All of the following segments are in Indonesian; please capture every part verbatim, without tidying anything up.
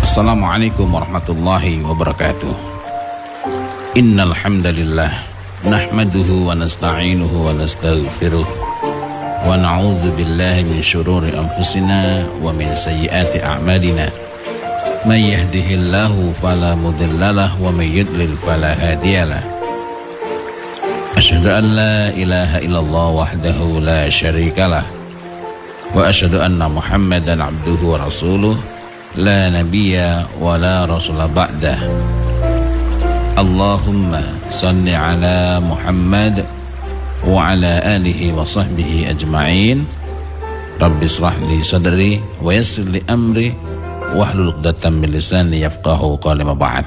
Assalamualaikum warahmatullahi wabarakatuh. Innal hamdalillah nahmaduhu wa nasta'inuhu wa nastaghfiruh wa na'udzu billahi min syururi anfusina wa min sayyiati a'malina. May yahdihillahu fala mudhillalah wa may yudlil fala hadiyalah. Asyhadu an la ilaha illallah wahdahu la syarikalah wa asyhadu anna Muhammadan abduhu wa rasuluh la nabiyya wa la rasula ba'dah. Allahumma salli ala Muhammad wa ala alihi wa sahbihi ajma'in. Rabbi israh li sadri wa yassir li amri wahlul 'uqdatam min lisani yafqahu qawli ma ba'd.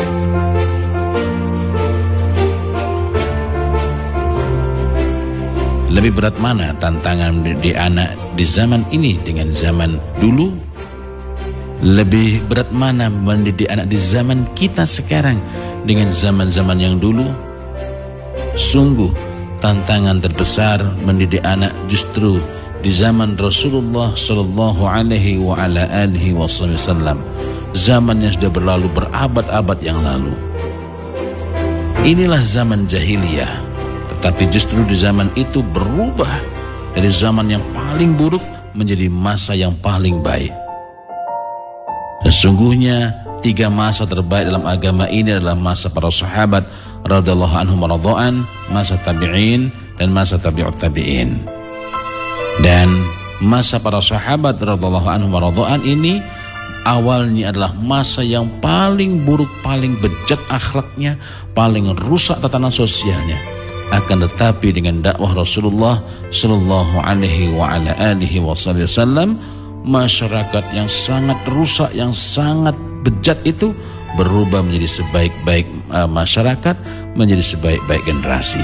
Lebih berat mana tantangan di anak di zaman ini dengan zaman dulu? Lebih berat mana mendidik anak di zaman kita sekarang dengan zaman-zaman yang dulu? Sungguh tantangan terbesar mendidik anak justru di zaman Rasulullah Shallallahu Alaihi wa ala alihi Wasallam, zaman yang sudah berlalu berabad-abad yang lalu. Inilah zaman jahiliyah, tetapi justru di zaman itu berubah dari zaman yang paling buruk menjadi masa yang paling baik. Sesungguhnya tiga masa terbaik dalam agama ini adalah masa para sahabat radhiyallahu anhum radhaan, masa tabi'in dan masa tabi'ut tabi'in. Dan masa para sahabat radhiyallahu anhum radhaan ini awalnya adalah masa yang paling buruk, paling bejat akhlaknya, paling rusak tatanan sosialnya. Akan tetapi dengan dakwah Rasulullah sallallahu alaihi wa ala alihi wasallam, masyarakat yang sangat rusak, yang sangat bejat itu berubah menjadi sebaik-baik uh, masyarakat, menjadi sebaik-baik generasi.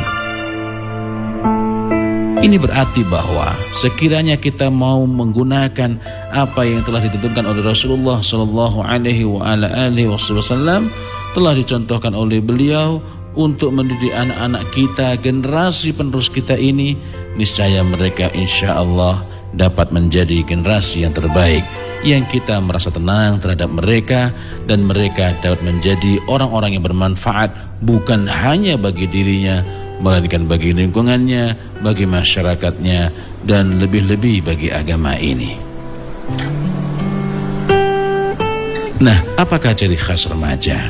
Ini berarti bahwa sekiranya kita mau menggunakan apa yang telah ditentukan oleh Rasulullah Shallallahu Alaihi Wasallam, telah dicontohkan oleh beliau untuk mendidik anak-anak kita, generasi penerus kita ini, niscaya mereka insya Allah dapat menjadi generasi yang terbaik, yang kita merasa tenang terhadap mereka, dan mereka dapat menjadi orang-orang yang bermanfaat bukan hanya bagi dirinya, melainkan bagi lingkungannya, bagi masyarakatnya, dan lebih-lebih bagi agama ini. Nah, apakah ciri khas remaja?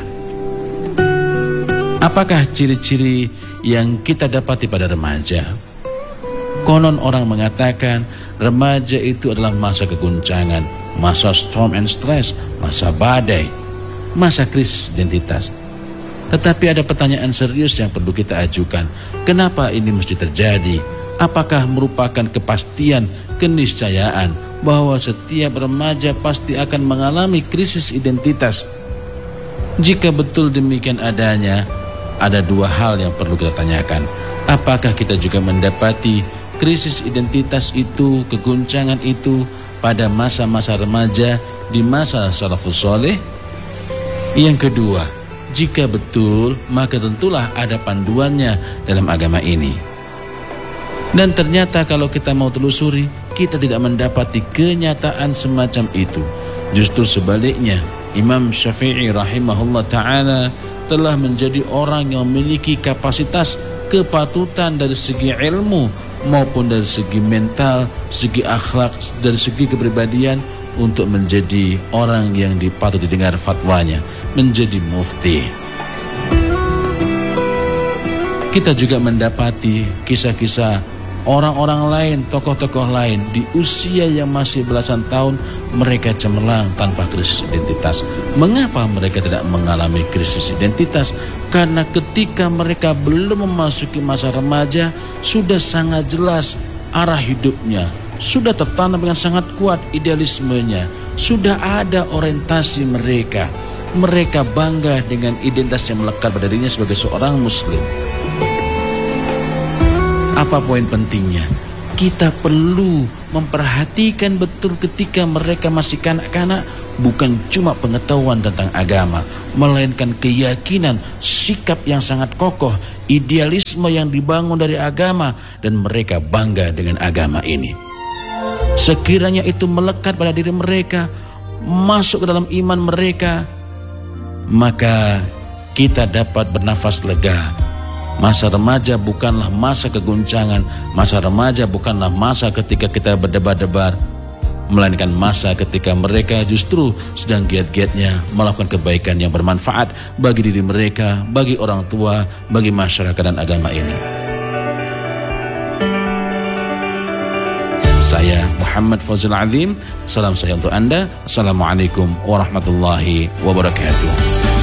Apakah ciri-ciri yang kita dapati pada remaja? Konon orang mengatakan remaja itu adalah masa keguncangan, masa storm and stress, masa badai, masa krisis identitas. Tetapi ada pertanyaan serius yang perlu kita ajukan. Kenapa ini mesti terjadi? Apakah merupakan kepastian, keniscayaan bahwa setiap remaja pasti akan mengalami krisis identitas? Jika betul demikian adanya, ada dua hal yang perlu kita tanyakan. Apakah kita juga mendapati krisis identitas itu, keguncangan itu pada masa-masa remaja di masa salafus soleh? Yang kedua, jika betul, maka tentulah ada panduannya dalam agama ini. Dan ternyata kalau kita mau telusuri, kita tidak mendapati kenyataan semacam itu. Justru sebaliknya, Imam Syafi'i rahimahullah ta'ala telah menjadi orang yang memiliki kapasitas kepatutan dari segi ilmu maupun dari segi mental, segi akhlak, dari segi kepribadian untuk menjadi orang yang dipatut didengar fatwanya, menjadi mufti. Kita juga mendapati kisah-kisah orang-orang lain, tokoh-tokoh lain di usia yang masih belasan tahun, mereka cemerlang tanpa krisis identitas. Mengapa mereka tidak mengalami krisis identitas? Karena ketika mereka belum memasuki masa remaja, sudah sangat jelas arah hidupnya, sudah tertanam dengan sangat kuat idealismenya, sudah ada orientasi mereka. Mereka bangga dengan identitas yang melekat pada dirinya sebagai seorang muslim. Apa poin pentingnya? Kita perlu memperhatikan betul ketika mereka masih kanak-kanak, bukan cuma pengetahuan tentang agama, melainkan keyakinan, sikap yang sangat kokoh, idealisme yang dibangun dari agama, dan mereka bangga dengan agama ini. Sekiranya itu melekat pada diri mereka, masuk ke dalam iman mereka, maka kita dapat bernafas lega. Masa remaja bukanlah masa keguncangan, masa remaja bukanlah masa ketika kita berdebar-debar, melainkan masa ketika mereka justru sedang giat-giatnya melakukan kebaikan yang bermanfaat bagi diri mereka, bagi orang tua, bagi masyarakat dan agama ini. Saya Muhammad Fawzul Azim, salam saya untuk Anda. Assalamualaikum warahmatullahi wabarakatuh.